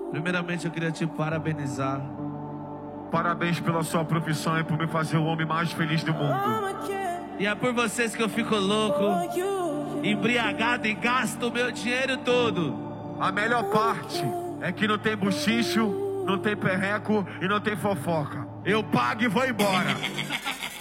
Primeiramente eu queria te parabenizar. Parabéns pela sua profissão e por me fazer o homem mais feliz do mundo. E é por vocês que eu fico louco, embriagado e gasto o meu dinheiro todo. A melhor parte é que não tem buchicho, não tem perreco e não tem fofoca. Eu pago e vou embora.